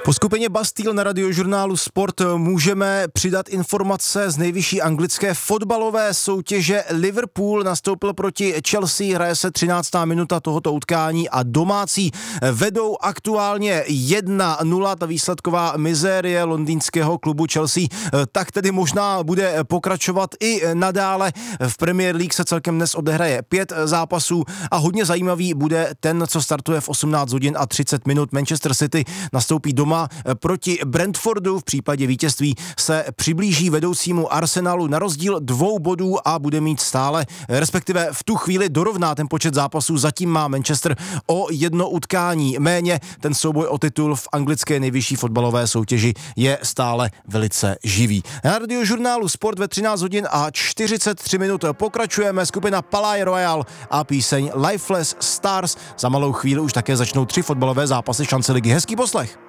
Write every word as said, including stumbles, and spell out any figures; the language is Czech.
Po skupině Bastille na Radiožurnálu Sport můžeme přidat informace z nejvyšší anglické fotbalové soutěže. Liverpool nastoupil proti Chelsea, hraje se třináctá minuta tohoto utkání a domácí vedou aktuálně jedna nula. Ta výsledková mizérie londýnského klubu Chelsea tak tedy možná bude pokračovat i nadále. V Premier League se celkem dnes odehraje pět zápasů a hodně zajímavý bude ten, co startuje v osmnáct hodin a třicet minut. Manchester City nastoupí doma proti Brentfordu. V případě vítězství se přiblíží vedoucímu Arsenalu na rozdíl dvou bodů a bude mít stále, respektive v tu chvíli dorovná ten počet zápasů. Zatím má Manchester o jedno utkání méně. Ten souboj o titul v anglické nejvyšší fotbalové soutěži je stále velice živý. Na Radiožurnálu Sport ve třináct hodin a čtyřicet tři minut pokračujeme. Skupina Palais Royal a píseň Lifeless Stars. Za malou chvíli už také začnou tři fotbalové zápasy šance ligy. Hezký poslech.